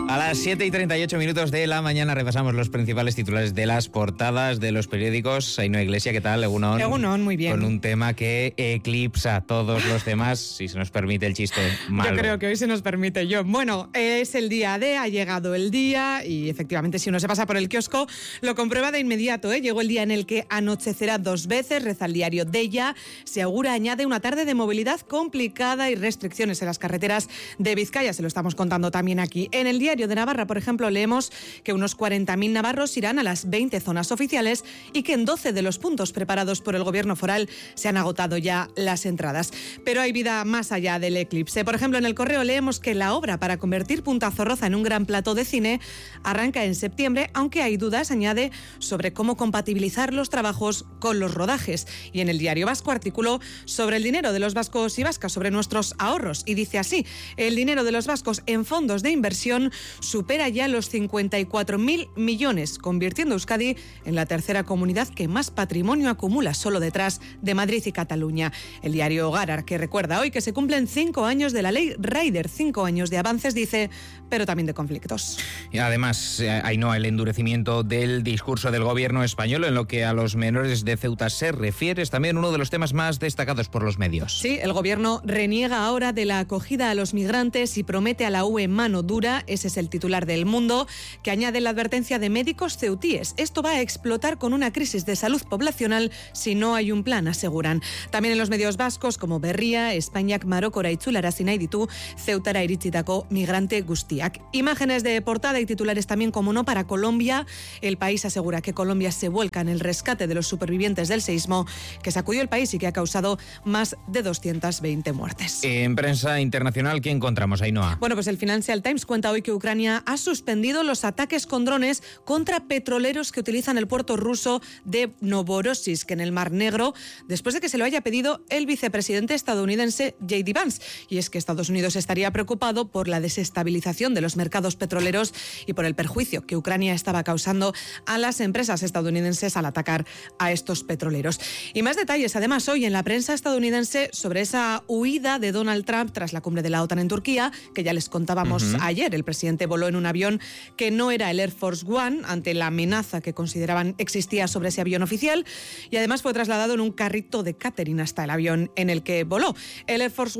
A las 7:38 de la mañana repasamos los principales titulares de las portadas de los periódicos. Ainhoa Iglesia, ¿qué tal? Egunon. Egunon, muy bien. Con un tema que eclipsa todos los demás, si se nos permite el chiste malo. Yo creo que hoy se nos permite, John. Bueno, es el día D, ha llegado el día y efectivamente si uno se pasa por el kiosco lo comprueba de inmediato. Llegó el día en el que anochecerá 2 veces, reza el diario Deia. Se augura, añade, una tarde de movilidad complicada y restricciones en las carreteras de Vizcaya. Se lo estamos contando también aquí. En el diario de Navarra, por ejemplo, leemos que unos 40.000 navarros irán a las 20 zonas oficiales y que en 12 de los puntos preparados por el gobierno foral se han agotado ya las entradas. Pero hay vida más allá del eclipse. Por ejemplo, en El Correo leemos que la obra para convertir Punta Zorroza en un gran plató de cine arranca en septiembre, aunque hay dudas, añade, sobre cómo compatibilizar los trabajos con los rodajes. Y en el diario vasco, artículo sobre el dinero de los vascos y vascas, sobre nuestros ahorros. Y dice así: el dinero de los vascos en fondos de inversión supera ya los 54.000 millones, convirtiendo a Euskadi en la tercera comunidad que más patrimonio acumula, solo detrás de Madrid y Cataluña. El diario Garar, que recuerda hoy que se cumplen 5 años de la ley Rider, 5 años de avances, dice, pero también de conflictos. Y además, Ainhoa, el endurecimiento del discurso del gobierno español en lo que a los menores de Ceuta se refiere es también uno de los temas más destacados por los medios. Sí, el gobierno reniega ahora de la acogida a los migrantes y promete a la UE mano dura. Ese es el titular del Mundo, que añade la advertencia de médicos ceutíes. Esto va a explotar con una crisis de salud poblacional si no hay un plan, aseguran. También en los medios vascos como Berria, Espainiak Marokora itzularasi nahi ditu Ceutara iritsitako migrante guztiak. Imágenes de portada y titulares también, como no, para Colombia. El País asegura que Colombia se vuelca en el rescate de los supervivientes del seísmo que sacudió el país y que ha causado más de 220 muertes. En prensa internacional, ¿qué encontramos, Ainhoa? Bueno, pues el Financial Times cuenta hoy que Ucrania ha suspendido los ataques con drones contra petroleros que utilizan el puerto ruso de Novorossiysk en el Mar Negro, después de que se lo haya pedido el vicepresidente estadounidense J.D. Vance. Y es que Estados Unidos estaría preocupado por la desestabilización de los mercados petroleros y por el perjuicio que Ucrania estaba causando a las empresas estadounidenses al atacar a estos petroleros. Y más detalles, además, hoy en la prensa estadounidense sobre esa huida de Donald Trump tras la cumbre de la OTAN en Turquía, que ya les contábamos ayer. El presidente voló en un avión que no era el Air Force One ante la amenaza que consideraban existía sobre ese avión oficial, y además fue trasladado en un carrito de catering hasta el avión en el que voló. El Air Force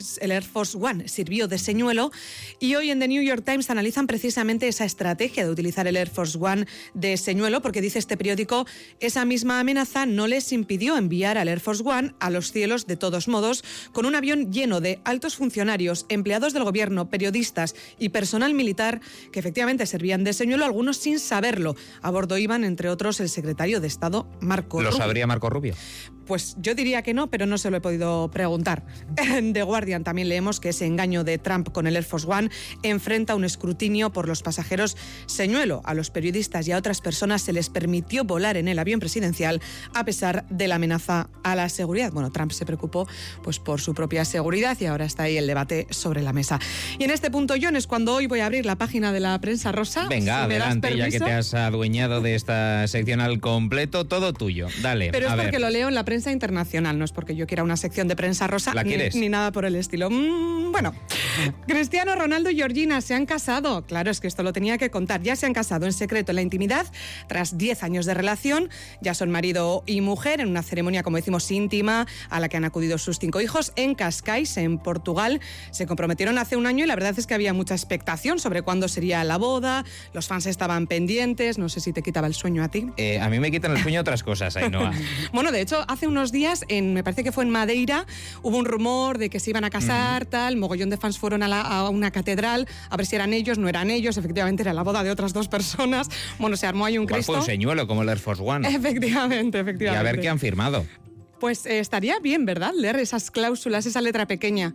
One sirvió de señuelo, y hoy en The New York Times analizan precisamente esa estrategia de utilizar el Air Force One de señuelo, porque dice este periódico, esa misma amenaza no les impidió enviar al Air Force One a los cielos de todos modos, con un avión lleno de altos funcionarios, empleados del gobierno, periodistas y personal militar que efectivamente servían de señuelo, algunos sin saberlo. A bordo iban, entre otros, el secretario de Estado, Marco Rubio. ¿Lo sabría Marco Rubio? Pues yo diría que no, pero no se lo he podido preguntar. En The Guardian también leemos que ese engaño de Trump con el Air Force One enfrenta un escrutinio por los pasajeros señuelo. A los periodistas y a otras personas se les permitió volar en el avión presidencial a pesar de la amenaza a la seguridad. Bueno, Trump se preocupó pues por su propia seguridad y ahora está ahí el debate sobre la mesa. Y en este punto, John, es cuando hoy voy a abrir la página de la prensa rosa. Venga, si adelante, ya que te has adueñado de esta sección al completo, todo tuyo. Dale, pero es a porque ver. lo leo en la prensa internacional, no es porque yo quiera una sección de prensa rosa. ¿La quieres? Ni nada por el estilo. Bueno, Cristiano Ronaldo y Georgina se han casado. Claro, es que esto lo tenía que contar. Ya se han casado en secreto, en la intimidad, tras 10 años de relación. Ya son marido y mujer en una ceremonia, como decimos, íntima, a la que han acudido sus 5 hijos en Cascais, en Portugal. Se comprometieron hace un año y la verdad es que había mucha expectación sobre cuándo sería la boda. Los fans estaban pendientes. No sé si te quitaba el sueño a ti. A mí me quitan el sueño otras cosas, Ainhoa. Bueno, de hecho, hace unos días, me parece que fue en Madeira, hubo un rumor de que se iban a casar, tal, mogollón de fans fueron a una catedral a ver si eran ellos, no eran ellos, efectivamente era la boda de otras 2 personas. Bueno, se armó ahí un Igual Cristo. fue un señuelo como el Air Force One. Efectivamente. Y a ver qué han firmado. Pues estaría bien, ¿verdad? Leer esas cláusulas, esa letra pequeña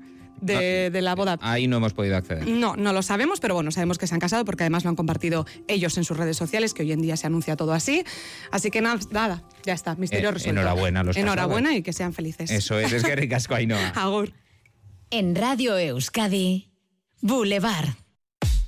de la boda. Ahí no hemos podido acceder. No lo sabemos, pero bueno, sabemos que se han casado porque además lo han compartido ellos en sus redes sociales, que hoy en día se anuncia todo así. Así que nada, ya está, misterio resuelto. Enhorabuena a los casados. Enhorabuena y que sean felices. Eso es que ricasco, Ainhoa. Agur. En Radio Euskadi, Boulevard.